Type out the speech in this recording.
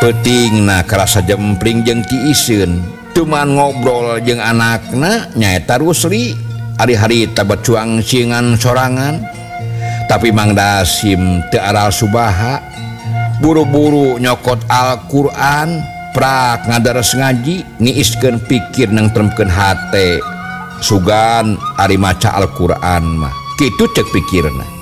peting na kerasa jempling jeung Ki Iseun cuman ngobrol jeung anakna nyaeta Rusli hari-hari tabecuang singan sorangan tapi Mang Dasim teu aral subaha buru-buru nyokot Al-Qur'an prak ngadares ngaji ngiiskeun pikir nangtremkeun hate sugan ari maca Al-Qur'an mah kitu cek pikirna